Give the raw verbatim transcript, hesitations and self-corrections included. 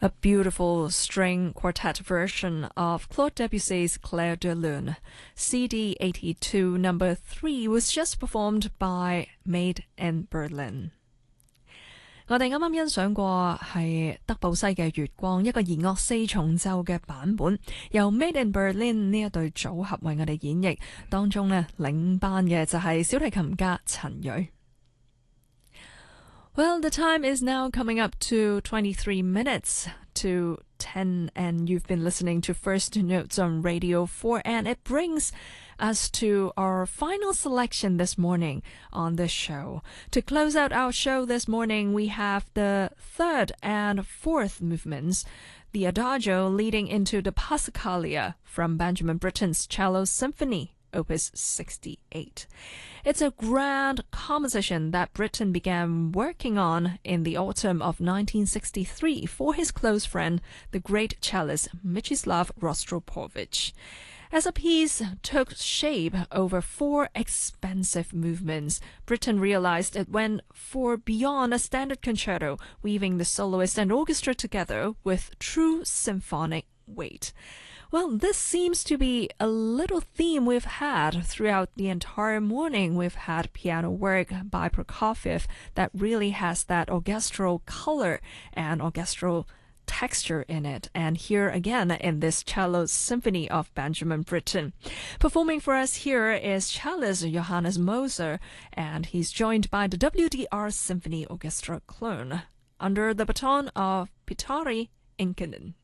A beautiful string quartet version of Claude Debussy's Clair de Lune. C D eighty-two number three was just performed by Made in Berlin. 我哋啱啱欣賞過係德布西嘅月光，一個弦樂四重奏嘅版本，由 Made in Berlin 呢一對組合為我哋演繹，當中呢領班嘅就係小提琴家陳蕊。Well, the time is now coming up to twenty-three minutes to ten, and you've been listening to First Notes on Radio four, and it brings us to our final selection this morning on the show. To close out our show this morning, we have the third and fourth movements, the Adagio leading into the Passacaglia from Benjamin Britten's Cello Symphony, Opus sixty-eight. It's a grand composition that Britten began working on in the autumn of nineteen sixty-three for his close friend, the great cellist Mstislav Rostropovich. As a piece took shape over four expensive movements, Britten realized it went for beyond a standard concerto, weaving the soloist and orchestra together with true symphonic weight. Well, this seems to be a little theme we've had throughout the entire morning. We've had piano work by Prokofiev that really has that orchestral color and orchestral texture in it. And here again in this cello symphony of Benjamin Britten. Performing for us here is cellist Johannes Moser, and he's joined by the W D R Symphony Orchestra Cologne under the baton of Piotr Inkinen.